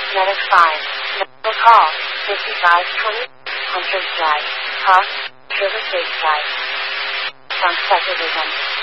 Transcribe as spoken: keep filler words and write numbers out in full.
Medic five. Medical call. fifty-five twenty. Hunter's Drive. Cost. Sugar State Drive. From Secularism.